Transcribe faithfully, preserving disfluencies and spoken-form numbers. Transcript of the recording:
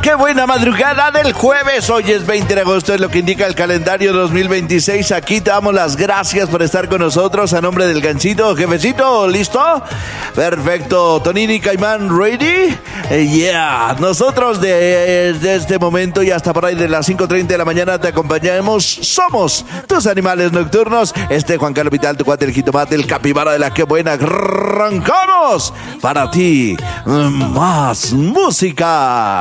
qué buena madrugada del jueves. Hoy es veinte de agosto, es lo que indica el calendario dos mil veintiséis. Aquí te damos las gracias por estar con nosotros. A nombre del Ganchito, jefecito, ¿listo? Perfecto. Tonini, Caimán, ¿ready? Eh, yeah. Nosotros desde de este momento y hasta por ahí de las cinco treinta de la mañana te acompañaremos. Somos tus animales nocturnos. Este Juan Carlos Vital, tu cuate, el jitomate, el capibara de la que buena. Arrancamos para ti más música.